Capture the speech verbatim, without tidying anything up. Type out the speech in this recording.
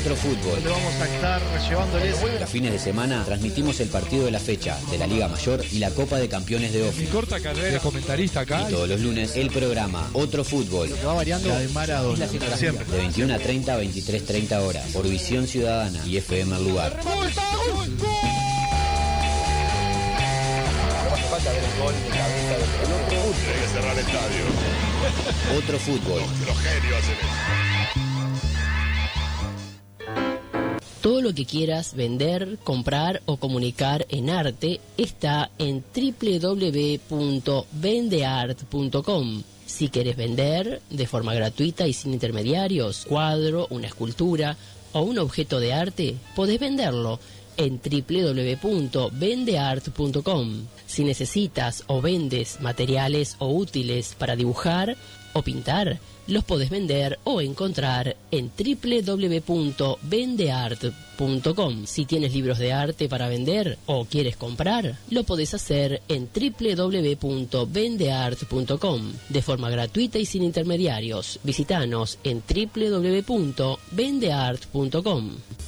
Otro Fútbol. Donde vamos a estar llevándoles. Los fines de semana transmitimos el partido de la fecha de la Liga Mayor y la Copa de Campeones de Mi Office. corta carrera de comentarista acá. Y todos los lunes el programa Otro Fútbol. Que va variando la de Maradona. Siempre. De veintiuna treinta a veintitrés treinta horas. Por Visión Ciudadana y F M El Lugar. No hace falta ver el gol de cabeza del otro. Hay que cerrar el estadio. Otro Fútbol. Los, los genios hacen eso. Todo lo que quieras vender, comprar o comunicar en arte está en doble u doble u doble u punto vendeart punto com. Si quieres vender de forma gratuita y sin intermediarios, cuadro, una escultura o un objeto de arte, podés venderlo en doble u doble u doble u punto vendeart punto com. Si necesitas o vendes materiales o útiles para dibujar o pintar, los podés vender o encontrar en doble u doble u doble u punto vendeart punto com. Si tienes libros de arte para vender o quieres comprar, lo podés hacer en doble u doble u doble u punto vendeart punto com de forma gratuita y sin intermediarios. Visítanos en doble u doble u doble u punto vendeart punto com.